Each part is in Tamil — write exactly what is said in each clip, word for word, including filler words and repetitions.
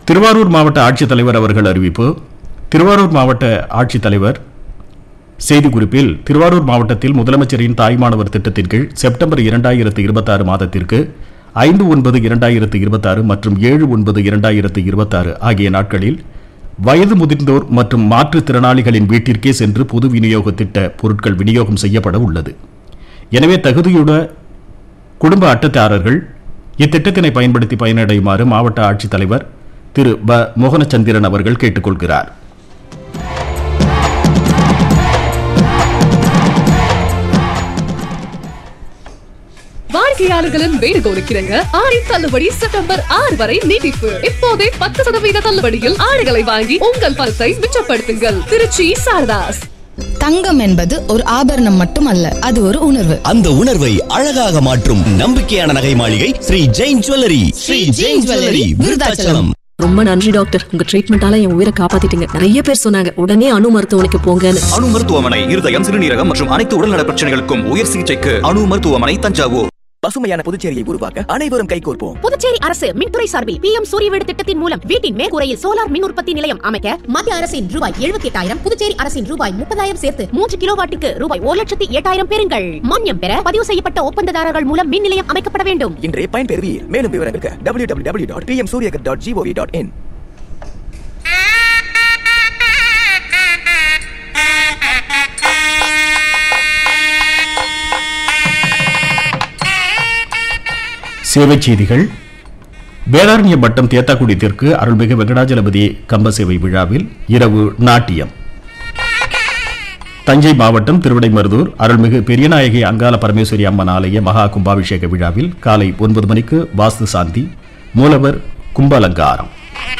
திருவாரூர் மாவட்ட ஆட்சித்தலைவர் அவர்கள் அறிவிப்பு. திருவாரூர் மாவட்ட ஆட்சித்தலைவர் செய்திக்குறிப்பில், திருவாரூர் மாவட்டத்தில் முதலமைச்சரின் தாய்மானவர் திட்டத்தின் கீழ் செப்டம்பர் இரண்டாயிரத்து இருபத்தி ஆறு மாதத்திற்கு ஐந்து ஒன்பது இரண்டாயிரத்து இருபத்தி ஆறு மற்றும் ஏழு ஒன்பது இரண்டாயிரத்து இருபத்தி ஆறு ஆகிய நாட்களில் வயது முதிர்ந்தோர் மற்றும் மாற்றுத்திறனாளிகளின் வீட்டிற்கே சென்று பொது விநியோக திட்ட பொருட்கள் விநியோகம் செய்யப்பட உள்ளது. எனவே தகுதியுள்ள குடும்ப அட்டைதாரர்கள் இத்திட்டத்தினை பயன்படுத்தி பயனடையுமாறு மாவட்ட ஆட்சித்தலைவர் திரு ப மோகனச்சந்திரன் அவர்கள் கேட்டுக்கொள்கிறார். வாடிக்கையாளர்களின் வேண்டுகோளுக்கிறங்க ஆடி தள்ளுபடி செப்டம்பர் ஆறு வரை நீட்டிப்பு. இப்போதே பத்து சதவீத தள்ளுபடியில் ஆடைகளை வாங்கி உங்கள் பணத்தை மிச்சப்படுத்துங்கள். திருச்சி சாரதாஸ். தங்கம் என்பது ஒரு ஆபரணம் மட்டுமல்ல, அது ஒரு உணர்வு. அந்த உணர்வை அழகாக மாற்றும் நம்பிக்கையான நகை மாளிகை ஸ்ரீ ஜெயின் ஜுவல்லரி. ஸ்ரீ ஜெயின் ஜுவல்லரி, விருதாச்சலம். ரொம்ப நன்றி டாக்டர், உங்க ட்ரீட்மெண்டால என் உயிரை காப்பாத்திட்டீங்க. நிறைய பேர் சொன்னாங்க உடனே அணு மருத்துவமனைக்கு போங்கன்னு. அணு மருத்துவமனை இருதயம், சிறுநீரகம் மற்றும் அனைத்து உடல்நல பிரச்சனைகளுக்கும் உயர் சிகிச்சைக்கு அணு மருத்துவமனை, தஞ்சாவூர். பசுமையான புதுச்சேரியை உருவாக்க அனைவரும் கைகோர்ப்போம். புதுச்சேரி அரசு மின்துறை சார்பில் பி எம் சூரிய வீடு திட்டத்தின் மூலம் வீட்டின் மேற்கூரையில் சோலார் மின் உற்பத்தி நிலையம் அமைக்க மத்திய அரசின் ரூபாய் எழுபத்தி எட்டாயிரம், புதுச்சேரி அரசின் ரூபாய் முப்பதாயிரம் சேர்த்து மூன்று கிலோவாட்டுக்கு ரூபாய் ஒரு லட்சத்தி எட்டாயிரம் பெறுங்கள். மானியம் பெற பதிவு செய்யப்பட்ட ஒப்பந்ததாரர்கள் மூலம் மின் நிலையம் அமைக்கப்பட வேண்டும். இன்றைய பயன்பெறுவீர். மேலும் விவரங்களுக்கு W W W dot B M Surya Ghar dot gov dot in. சேவை செய்திகள். வேதாரண்ய பட்டம் தேத்தாக்குடி தெற்கு அருள்மிகு வெங்கடாஜலபதி கம்ப சேவை விழாவில் இரவு நாட்டியம். தஞ்சை மாவட்டம் திருவிடைமருதூர் அருள்மிகு பெரியநாயகி அங்காள பரமேஸ்வரி அம்மன் ஆலய மகா கும்பாபிஷேக விழாவில் காலை ஒன்பது மணிக்கு வாஸ்து சாந்தி, மூலவர் கும்பாலங்காரம்.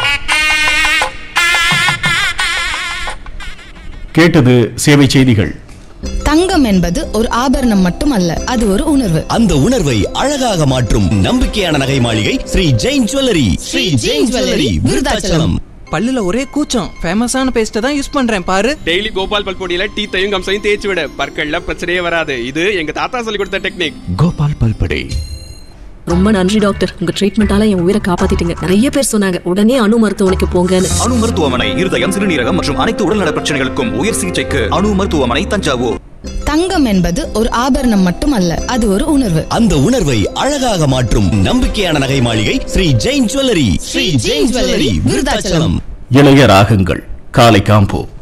கேட்டது சேவை செய்திகள். தங்கம் என்பது ஒரு ஆபரணம் மட்டுமல்ல, அது ஒரு உணர்வு. அந்த உணர்வை அழகாக மாற்றும் நம்பிக்கையான நகை மாளிகை ஸ்ரீ ஜெயின் ஜுவல்லரி. ஸ்ரீ ஜெயின் ஜுவல்லரி, விருதாச்சலம். பல்லுல ஒரே கூச்சம், ஃபேமஸான பேஸ்ட் தான் யூஸ் பண்றேன் பாரு. டெய்லி கோபால் பல்பொடியில டீத்தையும் கம்சையும் தேய்ச்சி விட, பற்கள்ல பிரச்சனையே வராது. இது எங்க தாத்தா சொல்லி கொடுத்த டெக்னிக். கோபால் பல்பொடி. ரொம்ப நன்றி டாக்டர், உங்க ட்ரீட்மெண்டால என் உயிரை காப்பாத்திட்டீங்க. நிறைய பேர் சொன்னாங்க உடனே அணு மருத்துவமனைக்கு போங்கன்னு. அணு மருத்துவமனை இருதயம், சிறுநீரகம் மற்றும் அனைத்து உடல்நல பிரச்சனைகளுக்கும் உயர் சிகிச்சைக்கு அணு மருத்துவமனை, தஞ்சாவூர். தங்கம் என்பது ஒரு ஆபரணம் மட்டுமல்ல, அது ஒரு உணர்வு. அந்த உணர்வை அழகாக மாற்றும் நம்பிக்கையான நகை மாளிகை ஸ்ரீ ஜெயின் ஜுவல்லரி. ஸ்ரீ ஜெயின் ஜுவல்லரி, விருதாச்சலம். இளைய ராகங்கள் காலை காம்போ.